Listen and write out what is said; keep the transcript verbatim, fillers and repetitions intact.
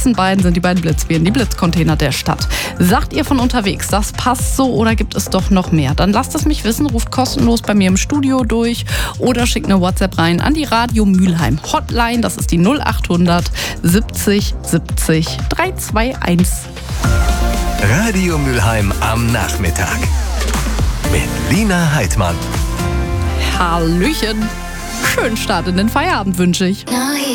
letzten beiden sind die beiden Blitzbieren, die Blitzcontainer der Stadt. Sagt ihr von unterwegs, das passt so oder gibt es doch noch mehr? Dann lasst es mich wissen, ruft kostenlos bei mir im Studio durch oder schickt eine WhatsApp rein an die Radio Mülheim Hotline. Das ist die null acht hundert siebzig siebzig dreihunderteinundzwanzig. Radio Mülheim am Nachmittag mit Lina Heidmann. Hallöchen. Schönen Start in den Feierabend wünsche ich.